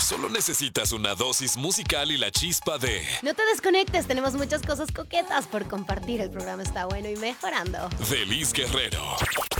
Solo necesitas una dosis musical y la chispa de No te desconectes, tenemos muchas cosas coquetas por compartir. El programa está bueno y mejorando. Delis Guerrero.